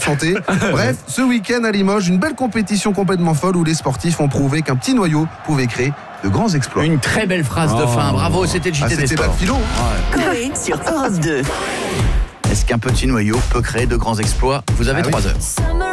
santé. Bref, ce week-end à Limoges, une belle compétition complètement folle où les sportifs ont prouvé qu'un petit noyau pouvait créer de grands exploits. Une très belle phrase de fin. Bravo, c'était le JT des C'était pas sports. le philo. Coé sur Europe 2. Est-ce qu'un petit noyau peut créer de grands exploits ? Vous avez 3 heures.